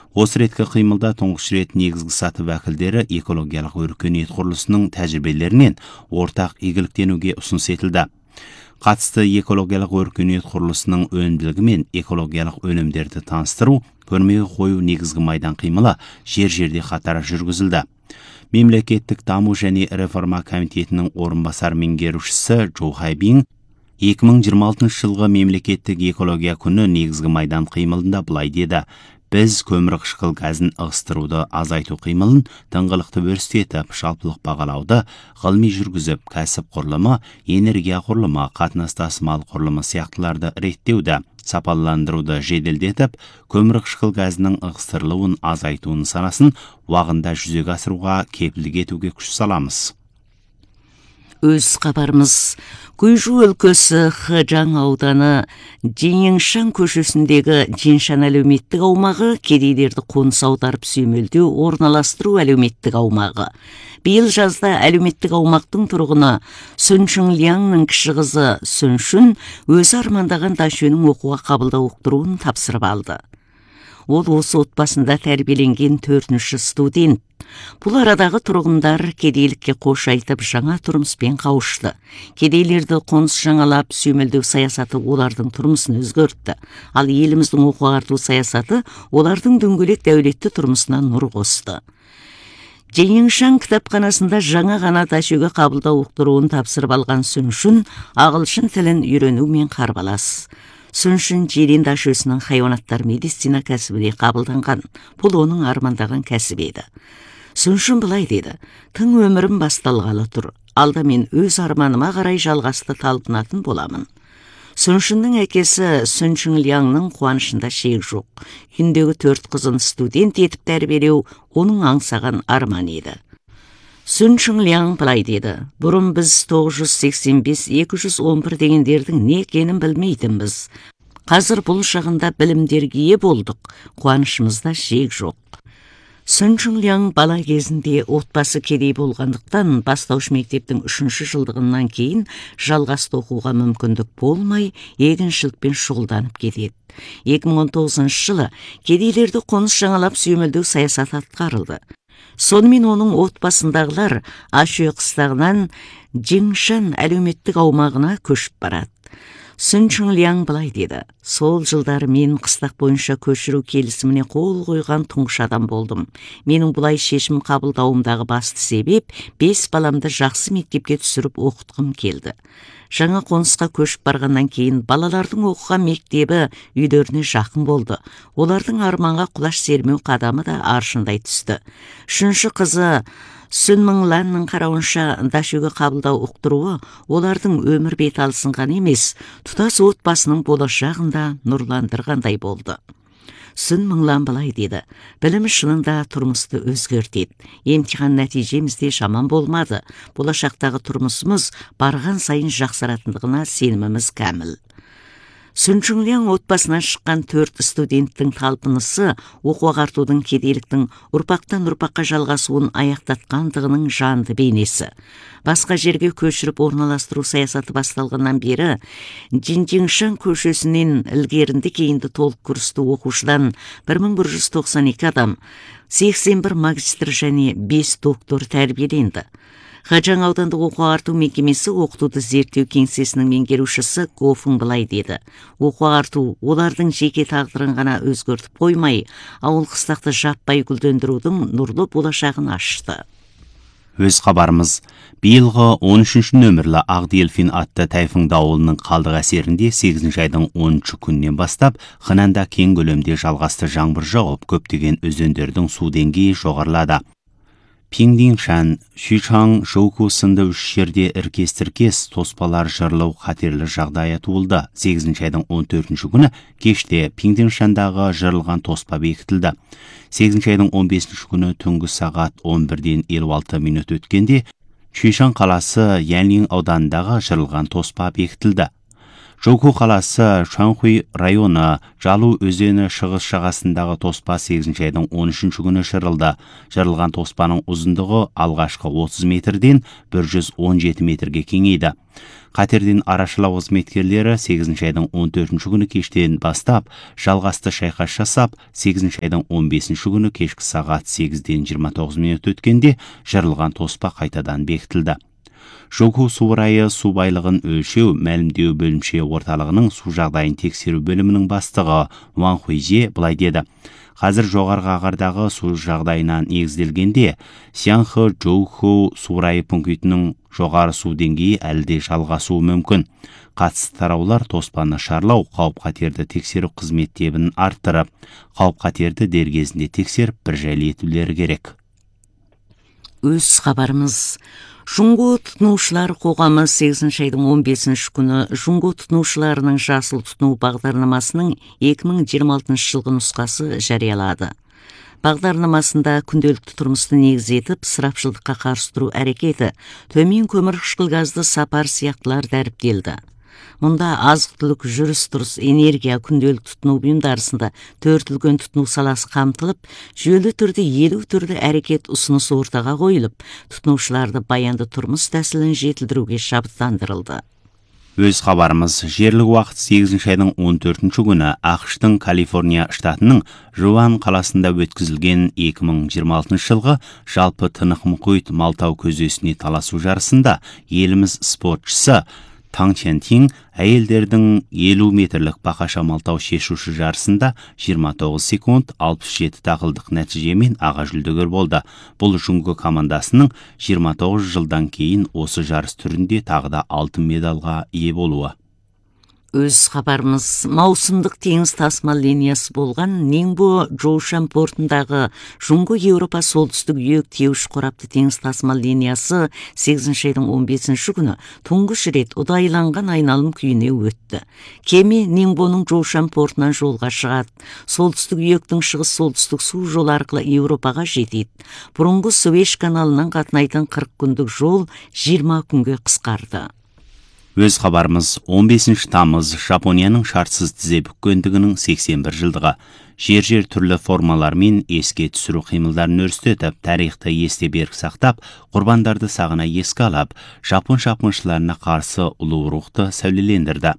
Осы реткі қимылда тұңғыш рет негізгі саты вәкілдері экологиялық өркениет құрылысының тәжірибелерінен ортақ игіліктенуге ұсыныс етілді. Қатысты экологиялық өркениет құрылысының өнімділігі мен экологиялық өнімдерді таныстыру, көрмеге қою негізгі майдан қимылы жер-жерде қатары жүргізілді. Мемлекеттік даму және реформа комитетінің орынбасар меңгерушісі Джо Хайбин 2026 жылғы мемлекеттік экология күні негізгі майдан қимылында былай деді: біз көмірқышқыл газын ығыстыруды азайту қимылын тыңғылықты өрістетіп, жалпылық бағалауды ғылыми жүргізіп, кәсіп құрылымы, энергия құрылымы, қатынас тасымал құрылымы сияқтыларды реттеуді, сапаландыруды жеделдетіп, көмірқышқыл газының ығыстырылуын азайтуын санасын уағында жүзеге асыруға кепілдік етуге күш саламыз. Өз хабарымыз Гуйжу өлкөсі Хэжан ауданы Жиньшан көшесіндегі Жиншан әлеуметтік аумағы кедейлерді қоныс аударып сүйемелдеу орналастыру әлеуметтік аумағы. Биыл жазда әлеуметтік аумақтың тұрғыны Сүншін Лянның кіші қызы Сүншін өзі армандаған Дашөнің оқуға қабылдау оқытыруын тапсырып алды. Ол осы отбасында тәрбиеленген 4-ші студент. Бұл арадағы тұрғындар кедейлікке қош айтып жаңа тұрмыспен қауышты. Кедейлерді қоныс жаңалап сүйемелдеу саясаты олардың тұрмысын өзгертті. Ал еліміздің оқу-ағарту саясаты олардың дөңгелек дәулетті тұрмысына нұр қосты. Жиньшан кітапханасында жаңа ғана Дашөге қабылдау оқытыруын тапсырып алған Сүншін ағылшын тілін үйренумен қарбалас. Сүншін Жирен Дашөсінің хайуанаттар медицина кәсібіне қабылданған. Бұл оның армандаған кәсіп еді. Сүншін былай деді: тың өмірім басталғалы тұр. Алда мен өз арманыма қарай жалғасты талпынатын боламын. Сүншіннің әкесі Сүншін Лянның қуанышында шек жоқ. Үйіндегі 4 қызын студент етіп тәрбиелеу оның аңсаған арман еді. Сүншін Ляң былай деді: бұрын біз 985-211 дегендердің не екенін білмейтінбіз. Қазір бұл шағында білімдерге ие болдық. Қуанышымызда шек жоқ. Сүншін Ляң бала кезінде отбасы кедей болғандықтан бастауыш мектептің 3-ші жылдығынан кейін жалғасты оқуға мүмкіндік болмай, егіншілікпен шұғылданып кетеді. 2019 жылы кедейлерді қоныс жаңалап сүйемелдеу саясаты атқарылды. Сонымен оның отбасындағылар Ашө қыстағынан Жиньшан әлеуметтік аумағына көшіп барады. Сүншін Ляң былай деді: сол жылдары мен қыстақ бойынша көшіру келісіміне қол қойған тұңғыш адам болдым. Менің бұлай шешім қабылдауымдағы басты себеп 5 баламды жақсы мектепке түсіріп оқытқым келді. Жаңа қонысқа көшіп барғаннан кейін балалардың оқуға мектебі үйлеріне жақын болды. Олардың арманға құлаш сермеу қадамы да аршындай түсті. 3-ші қызы Сүнмің Ланның қарауынша Дашөге қабылдау ұқтыруы олардың өмір беталысын ғана емес, тұтас отбасының болашағын да нұрландырғандай болды. Сүнмің Лан былай деді: білім шынында тұрмысты өзгертеді. Емтихан нәтижеміз де жаман болмады. Болашақтағы тұрмысымыз барған сайын жақсаратындығына сеніміміз кәміл. Сүншін Ляң отбасынан шыққан 4 студенттің талпынысы оқу-ағартудың кедейліктің ұрпақтан ұрпаққа жалғасуын аяқтатқандығының жанды бейнесі. Басқа жерге көшіріп орналастыру саясаты басталғаннан бері Жиньшан көшесінен ілгерінді кейінді толық курсты оқушыдан 1192 адам, 81 магистр және 5 доктор тәрбиеленді. Хэжан аудандық оқу-ағарту мекемесі оқытуды зерттеу кеңсесінің меңгерушісі Гофың былай деді: оқу-ағарту олардың жеке тағдырын ғана өзгертіп қоймай, ауыл қыстақты жаппай гүлдендірудің нұрлы болашағын ашты. Өз хабарымыз биылғы 13-ші нөмірлі Ақ Дельфин атты тайфун дауылының қалдық әсерінде 8 айдың 10-ші күннен бастап Хэнанда кең көлемде жалғасты жаңбыр жауып, көптеген өзендердің су деңгейі жоғарылады. Пиңдиншан, Шучан, Жоуку сынды 3 жерде іркес-тіркес тоспалар жырылу қатерлі жағдайы туылды. 8 айдың 14-ші күні кеште Пиңдиншандағы жырылған тоспа бекітілді. 8 айдың 15-ші күні түнгі сағат 11-ден 56 минут өткенде Шучан қаласы Янлин ауданындағы жырылған тоспа бекітілді. Жоку қаласы Шанхуй районы Жалу өзені шығыс жағасындағы тоспа 8 айдың 13 күні шырылды. Жырылған тоспаның ұзындығы алғашқы 30 метрден 117 метрге кеңейді. Қатерден арашылау қызметкерлері 8 айдың 14 күні кештен бастап жалғасты шайқас жасап, 8 айдың 15 күні кешкі сағат 8-ден 29 минут өткенде жырылған тоспа қайтадан бекітілді. Жоку су райы су байлығын өлшеу мәлімдеу бөлімше орталығының су жағдайын тексеру бөлімінің бастығы Ван Хуйже былай деді. Қазір жоғарғы ағардағы су жағдайынан негізделгенде, Сянхы Жоуху су райы пунктінің жоғары су деңгейі әлде жалғасуы мүмкін. Қатысты тараулар тоспаны шарлау, қауіп-қатерді тексеру қызметтебін арттырып, қауіп-қатерді дер кезінде тексеріп бір жайлы етулері керек. Өз хабарымыз. Жұңғу тұтынушылар қоғамы 8 айдың 15 күні Жұңғу тұтынушыларының жасыл тұтыну бағдарламасының 2026 жылғы нұсқасы жариялады. Бағдарламасында күнделікті тұрмысты негіз етіп, ысырапшылдыққа қарсы тұру әрекеті, төмен көмірқышқыл газды сапар сияқтылар дәріптелді. Мұнда азық-түлік, жүріс-тұрыс, энергия, күнделік тұтыну бұйымдарысында төртілген тұтыну саласы қамтылып, жүйелі түрде 50 түрлі әрекет ұсынысы ортаға қойылып, тұтынушыларды баянды тұрмыс тәсілін жетілдіруге шабыттандырылды. Өз хабарымыз, жерлік уақыт 8 айдың 14 күні ақш-тың Калифорния штатының Жуан қаласында өткізілген 2026 жылғы жалпы тынық мұхит малтау көзесіне таласу жарысында еліміз спортшысы Таң Чентин әйелдердің 50 метрлік бақаша малтау шешуші жарысында 29 секунд 67 дақылдық нәтижемен аға жүлдегер болды. Бұл Жұңғы командасының 29 жылдан кейін осы жарыс түрінде тағы да алтын медалға ие болуы. Өз хабарымыз, маусымдық теңіз тасымал линиясы болған Нingbo Жоушан портындағы Жұңғы Еуропа солтүстік үйек теуіш қорапты теңіз тасымал линиясы 8 айдың 15 күні тұңғыш рет ұдайланған айналым күйіне өтті. Кеме Нингбоның Жоушан портынан жолға шығады. Солтүстік үйектің шығыс-солтүстік су жол арқылы Еуропаға жетеді. Бұрынғы Суэш каналынан қатынайтын 40 күндік жол 20 күнге қысқарды. Өз хабарымыз, 15 тамыз Жапонияның шартсыз тізе бүккендігінің 81 жылдығы. Жер түрлі формалармен еске түсіру қимылдарын өрістетіп, тарихты есте берік сақтап, құрбандарды сағына еске алып, жапон шапқыншыларына қарсы ұлы рухты сәулелендірді.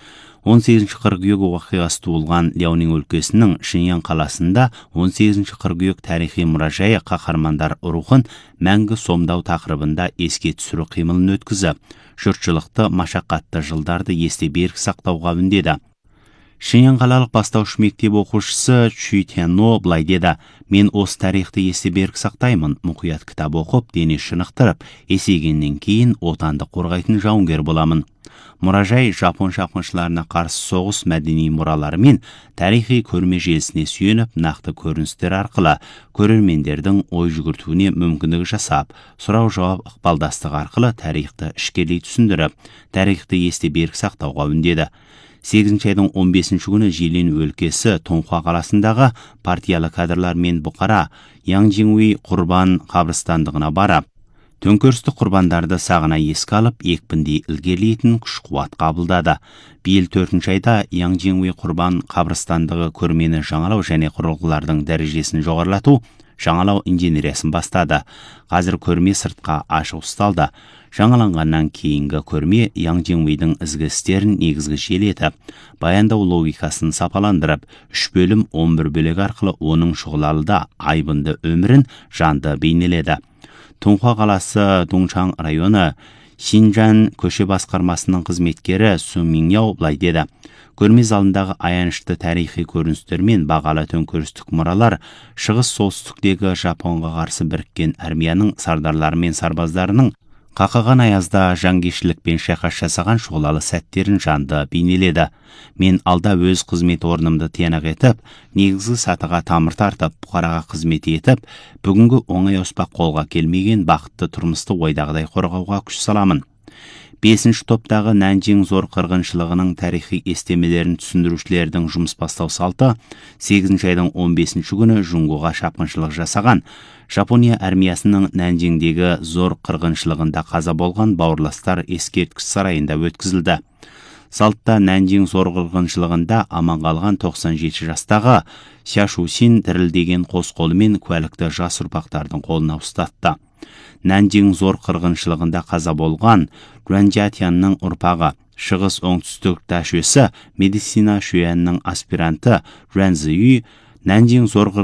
18 қыркүйек оқиғасы туылған Ляонин өлкесінің Шиньян қаласында 18 қыркүйек тарихи мұражайы қаһармандар рухын мәңгі сомдау тақырыбында еске түсіру қимылын өткізіп, жұртшылықты машақатты жылдарды есте берік сақтауға үндеді. Шиньян қалалық бастауыш мектеп оқушысы Чүй Тянно былай деді: "Мен осы тарихты есте берік сақтаймын, мұқият кітап оқып, дене шынықтырып, есейгеннен кейін отанды қорғайтын жауынгер боламын." Мұражай жапон шапқыншыларына қарсы соғыс мәдени мұралары мен тарихи көрме желісіне сүйеніп, нақты көріністер арқылы көрермендердің ой жүгіртуіне мүмкіндік жасап, сұрау-жауап ықпалдастығы арқылы тарихты ішкерлей түсіндіріп, тарихты есте берік сақтауға үндеді. 8 айдың 15 күні Жилин өлкесі Тонхуа қаласындағы партиялы кадрлар мен бұқара Янgjingui құрбан қабірстандығына барып, төңкерісті құрбандарды сағына еске алып, екпінді ілгерілейтін күш-қуат қабылдады. Биыл 4 айда Янgjingui құрбан қабірстандығы көрмені жаңалау және құрылғылардың дәрежесін жоғарылату, жаңалау инженериясын бастады. Қазір көрме сыртқа ашық ұсталды. Жаңаланғаннан кейінгі көрме Янgjingуидің ізгі істерін негізгі желетіп, баяндау логикасын сапаландырып, 3 бөлім 11 бөлек арқылы оның шұғылалыда айбынды өмірін жанды бейнеледі. Тонхуа қаласы Доңчан районы Шинжан көше басқармасының қызметкері Су Миньяо былай деді: "Көрме залындағы аянышты тарихи көріністер мен бағалы төңкерістік мұралар шығыс-солтүстіктегі Жапонға қарсы біріккен армияның сардарлары мен сарбаздарының қақаған аязда жанкештілікпен шайқас жасаған шұғылалы сәттерін жанды бейнеледі. Мен алда өз қызмет орнымды тиянақ етіп, негізгі сатыға тамыр тартып, бұқараға қызмет етіп, бүгінгі оңай ауыспақ қолға келмеген бақытты тұрмысты ойдағыдай қорғауға күш саламын. 5 топтағы Нанжин зор қырғыншылығының тарихи естемелерін түсіндірушілердің жұмыс бастау салты 8 айдың 15 күні Жұңғуға шапқыншылық жасаған Жапония армиясының Нанжиндегі зор қырғыншылығында қаза болған бауырластар ескерткіш сарайында өткізілді. Салтта Нанжин зор қырғыншылығында аман қалған 97 жастағы Ся Шусин дірілдеген қос қолымен куәлікті жас ұрпақтардың қолына ұстатты. Нанжин зор қырғыншылығында қаза болған Руанжатянның ұрпағы Шығыс оңтүстік дәшөсі медицина шуянның аспиранты Руанзиүй Нанжин зор